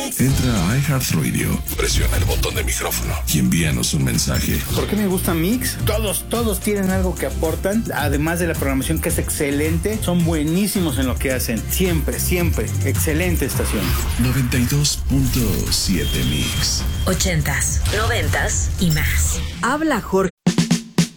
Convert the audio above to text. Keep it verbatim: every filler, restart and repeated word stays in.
Mix. Entra a iHeartRadio, presiona el botón de micrófono y envíanos un mensaje. ¿Por qué me gusta Mix? Todos, todos tienen algo que aportan, además de la programación que es excelente, son buenísimos en lo que hacen. Siempre, siempre, excelente estación. noventa y dos punto siete Mix. Ochentas, noventas y más. Habla Jorge